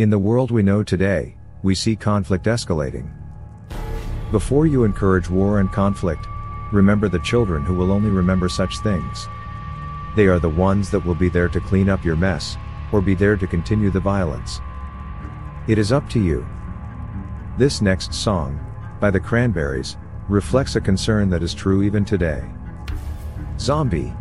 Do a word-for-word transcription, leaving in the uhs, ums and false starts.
In the world we know today, we see conflict escalating. Before you encourage war and conflict, remember the children who will only remember such things. They are the ones that will be there to clean up your mess, or be there to continue the violence. It is up to you. This next song, by the Cranberries, reflects a concern that is true even today. Zombie.